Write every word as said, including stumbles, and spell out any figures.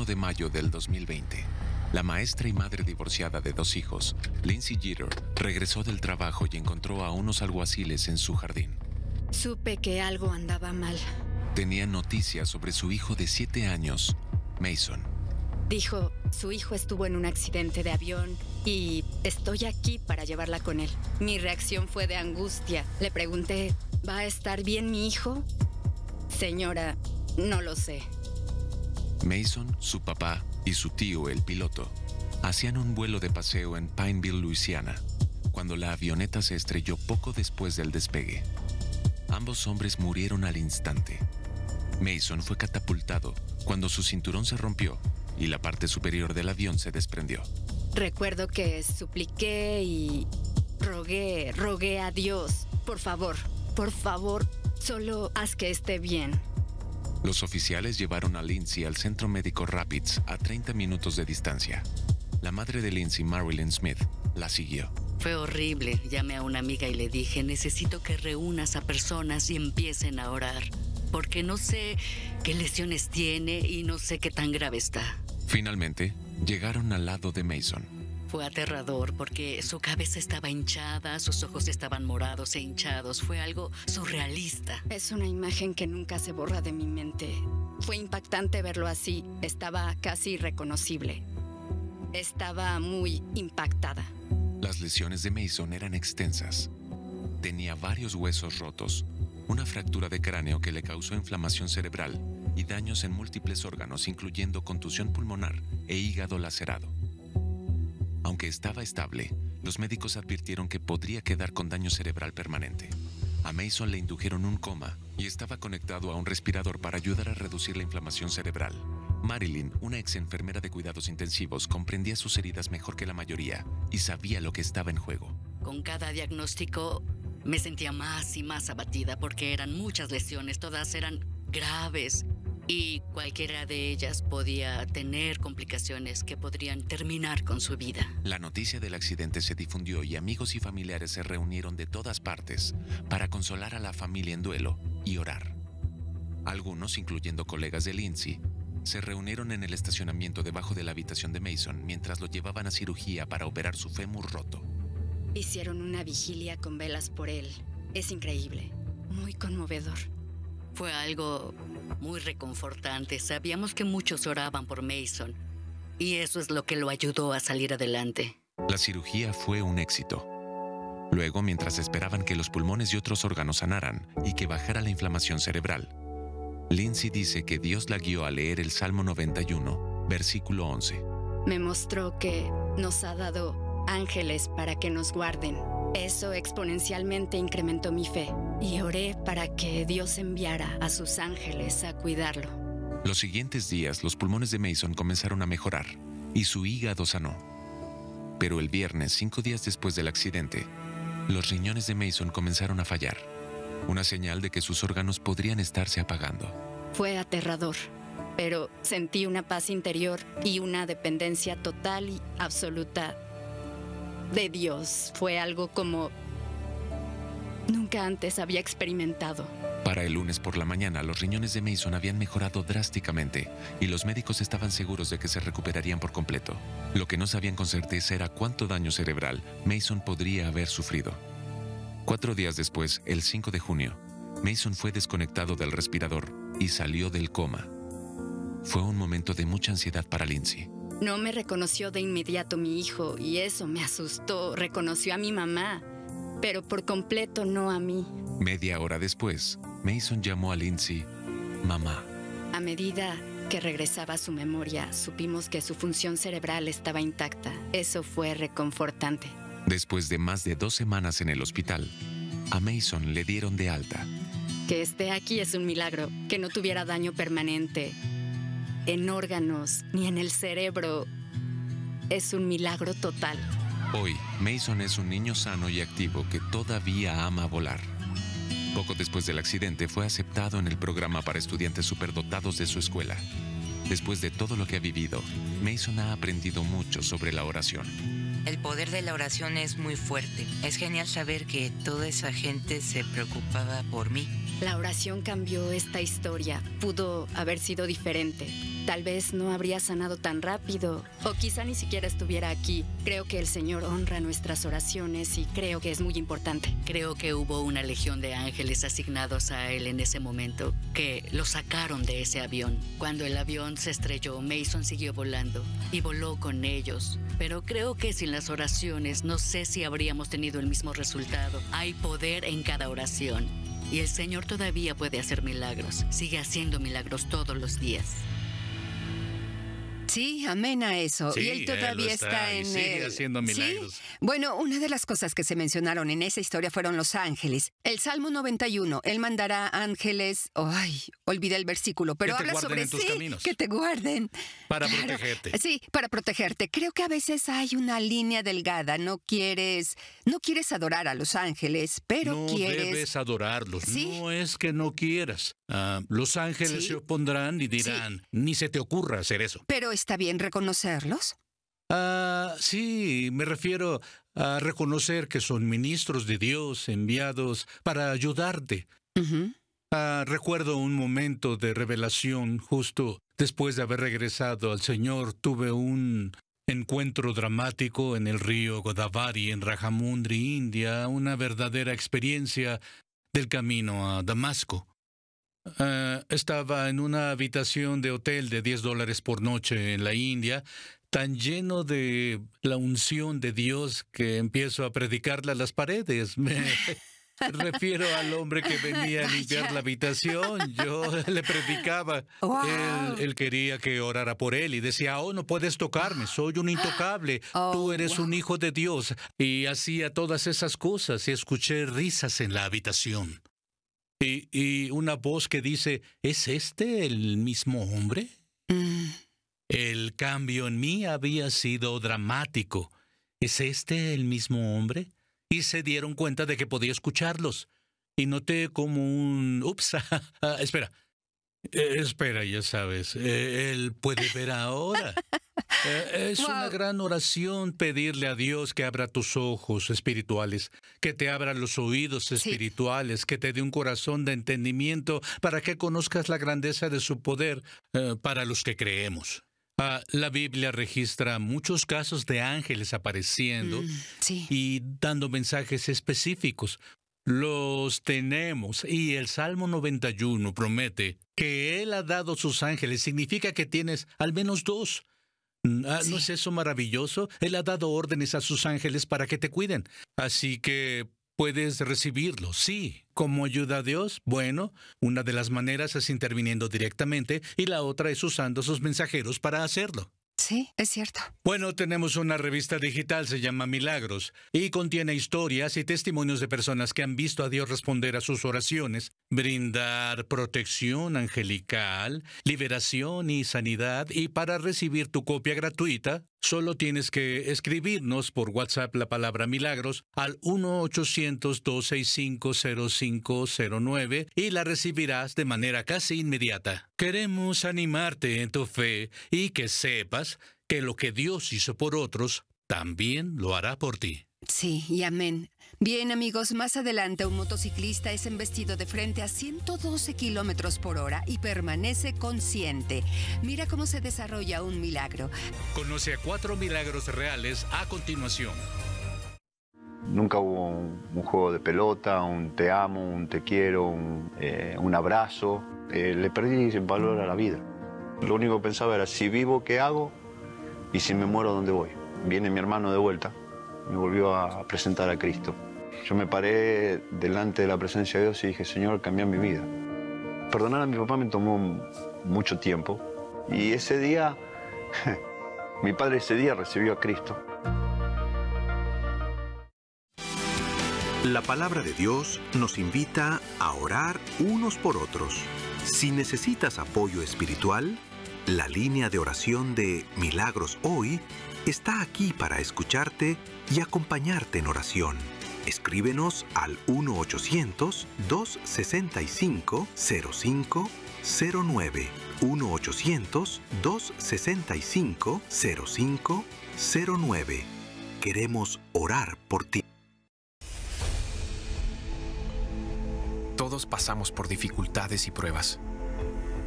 uno de mayo del dos mil veinte, la maestra y madre divorciada de dos hijos, Lindsay Jeter, regresó del trabajo y encontró a unos alguaciles en su jardín. Supe que algo andaba mal. Tenía noticias sobre su hijo de siete años, Mason. Dijo, su hijo estuvo en un accidente de avión y estoy aquí para llevarla con él. Mi reacción fue de angustia. Le pregunté, ¿va a estar bien mi hijo? Señora, no lo sé. Mason, su papá y su tío, el piloto, hacían un vuelo de paseo en Pineville, Luisiana, cuando la avioneta se estrelló poco después del despegue. Ambos hombres murieron al instante. Mason fue catapultado cuando su cinturón se rompió y la parte superior del avión se desprendió. Recuerdo que supliqué y rogué, rogué a Dios. Por favor, por favor, solo haz que esté bien. Los oficiales llevaron a Lindsay al centro médico Rapids a treinta minutos de distancia. La madre de Lindsay, Marilyn Smith, la siguió. Fue horrible. Llamé a una amiga y le dije, necesito que reúnas a personas y empiecen a orar, porque no sé qué lesiones tiene y no sé qué tan grave está. Finalmente, llegaron al lado de Mason. Fue aterrador porque su cabeza estaba hinchada, sus ojos estaban morados e hinchados. Fue algo surrealista. Es una imagen que nunca se borra de mi mente. Fue impactante verlo así. Estaba casi irreconocible. Estaba muy impactada. Las lesiones de Mason eran extensas. Tenía varios huesos rotos, una fractura de cráneo que le causó inflamación cerebral y daños en múltiples órganos, incluyendo contusión pulmonar e hígado lacerado. Aunque estaba estable, los médicos advirtieron que podría quedar con daño cerebral permanente. A Mason le indujeron un coma y estaba conectado a un respirador para ayudar a reducir la inflamación cerebral. Marilyn, una ex enfermera de cuidados intensivos, comprendía sus heridas mejor que la mayoría y sabía lo que estaba en juego. Con cada diagnóstico me sentía más y más abatida porque eran muchas lesiones, todas eran graves y cualquiera de ellas podía tener complicaciones que podrían terminar con su vida. La noticia del accidente se difundió y amigos y familiares se reunieron de todas partes para consolar a la familia en duelo y orar. Algunos, incluyendo colegas de Lindsay, se reunieron en el estacionamiento debajo de la habitación de Mason mientras lo llevaban a cirugía para operar su fémur roto. Hicieron una vigilia con velas por él. Es increíble, muy conmovedor. Fue algo muy reconfortante. Sabíamos que muchos oraban por Mason y eso es lo que lo ayudó a salir adelante. La cirugía fue un éxito. Luego, mientras esperaban que los pulmones y otros órganos sanaran y que bajara la inflamación cerebral, Lindsay dice que Dios la guió a leer el Salmo noventa y uno, versículo once. Me mostró que nos ha dado ángeles para que nos guarden. Eso exponencialmente incrementó mi fe y oré para que Dios enviara a sus ángeles a cuidarlo. Los siguientes días, los pulmones de Mason comenzaron a mejorar y su hígado sanó. Pero el viernes, cinco días después del accidente, los riñones de Mason comenzaron a fallar, una señal de que sus órganos podrían estarse apagando. Fue aterrador, pero sentí una paz interior y una dependencia total y absoluta de Dios. Fue algo como nunca antes había experimentado. Para el lunes por la mañana, los riñones de Mason habían mejorado drásticamente y los médicos estaban seguros de que se recuperarían por completo. Lo que no sabían con certeza era cuánto daño cerebral Mason podría haber sufrido. Cuatro días después, el cinco de junio, Mason fue desconectado del respirador y salió del coma. Fue un momento de mucha ansiedad para Lindsay. No me reconoció de inmediato mi hijo y eso me asustó. Reconoció a mi mamá, pero por completo no a mí. Media hora después, Mason llamó a Lindsay mamá. A medida que regresaba a su memoria, supimos que su función cerebral estaba intacta. Eso fue reconfortante. Después de más de dos semanas en el hospital, a Mason le dieron de alta. Que esté aquí es un milagro, que no tuviera daño permanente en órganos ni en el cerebro. Es un milagro total. Hoy, Mason es un niño sano y activo que todavía ama volar. Poco después del accidente, fue aceptado en el programa para estudiantes superdotados de su escuela. Después de todo lo que ha vivido, Mason ha aprendido mucho sobre la oración. El poder de la oración es muy fuerte. Es genial saber que toda esa gente se preocupaba por mí. La oración cambió esta historia. Pudo haber sido diferente. Tal vez no habría sanado tan rápido, o quizá ni siquiera estuviera aquí. Creo que el Señor honra nuestras oraciones y creo que es muy importante. Creo que hubo una legión de ángeles asignados a él en ese momento, que lo sacaron de ese avión. Cuando el avión se estrelló, Mason siguió volando y voló con ellos. Pero creo que sin las oraciones, no sé si habríamos tenido el mismo resultado. Hay poder en cada oración. Y el Señor todavía puede hacer milagros. Sigue haciendo milagros todos los días. Sí, amén a eso. Sí, y él todavía él está, está y en sigue el... haciendo milagros. ¿Sí? Bueno, una de las cosas que se mencionaron en esa historia fueron los ángeles. El Salmo noventa y uno, él mandará ángeles... Ay, olvidé el versículo, pero Que te habla guarden sobre en tus sí, caminos. que te guarden. Para Claro. protegerte. Sí, para protegerte. Creo que a veces hay una línea delgada. No quieres, no quieres adorar a los ángeles, pero no quieres... debes adorarlos. Sí. No es que no quieras. Ah, los ángeles Sí. se opondrán y dirán, ni se te ocurra hacer eso. Pero está bien reconocerlos. Ah, sí, me refiero a reconocer que son ministros de Dios enviados para ayudarte. Ujú. Ah, recuerdo un momento de revelación justo después de haber regresado al Señor. Tuve un encuentro dramático en el río Godavari, en Rajamundry, India, una verdadera experiencia del camino a Damasco. Ah, estaba en una habitación de hotel de diez dólares por noche en la India, tan lleno de la unción de Dios que empiezo a predicarle a las paredes. Me refiero al hombre que venía a limpiar Vaya. la habitación. Yo le predicaba. Wow. Él, él quería que orara por él y decía, oh, no puedes tocarme, soy un intocable. Oh, Tú eres wow. un hijo de Dios. Y hacía todas esas cosas y escuché risas en la habitación. Y, y una voz que dice, ¿es este el mismo hombre? Mm. El cambio en mí había sido dramático. ¿Es este el mismo hombre? Y se dieron cuenta de que podía escucharlos. Y noté como un... Ups, ah, espera. Eh, espera, ya sabes. eh, él puede ver ahora. Eh, es Wow. una gran oración pedirle a Dios que abra tus ojos espirituales, que te abra los oídos espirituales, que te dé un corazón de entendimiento para que conozcas la grandeza de su poder eh, para los que creemos. Ah, la Biblia registra muchos casos de ángeles apareciendo Mm, sí. y dando mensajes específicos. Los tenemos y el Salmo noventa y uno promete que Él ha dado sus ángeles. Significa que tienes al menos dos. Ah, ¿No Sí. es eso maravilloso? Él ha dado órdenes a sus ángeles para que te cuiden. Así que puedes recibirlos, sí. ¿Cómo ayuda a Dios? Bueno, una de las maneras es interviniendo directamente y la otra es usando sus mensajeros para hacerlo. Sí, es cierto. Bueno, tenemos una revista digital, se llama Milagros, y contiene historias y testimonios de personas que han visto a Dios responder a sus oraciones, brindar protección angelical, liberación y sanidad. Y para recibir tu copia gratuita, solo tienes que escribirnos por WhatsApp la palabra Milagros al uno ochocientos, dos seis cinco, cero cinco cero nueve y la recibirás de manera casi inmediata. Queremos animarte en tu fe y que sepas que lo que Dios hizo por otros, también lo hará por ti. Sí, y amén. Bien, amigos, más adelante un motociclista es embestido de frente a ciento doce kilómetros por hora y permanece consciente. Mira cómo se desarrolla un milagro. Conoce a cuatro milagros reales a continuación. Nunca hubo un, un juego de pelota, un te amo, un te quiero, un, eh, un abrazo. Eh, le perdí el valor a la vida. Lo único que pensaba era, si vivo, ¿qué hago? Y si me muero, ¿dónde voy? Viene mi hermano de vuelta, me volvió a presentar a Cristo. Yo me paré delante de la presencia de Dios y dije, Señor, cambia mi vida. Perdonar a mi papá me tomó mucho tiempo. Y ese día, mi padre ese día recibió a Cristo. La palabra de Dios nos invita a orar unos por otros. Si necesitas apoyo espiritual, la línea de oración de Milagros Hoy está aquí para escucharte y acompañarte en oración. Escríbenos al uno ochocientos, dos sesenta y cinco, cero cinco cero nueve. uno ochocientos, dos sesenta y cinco, cero cinco cero nueve. Queremos orar por ti. Todo Todos pasamos por dificultades y pruebas.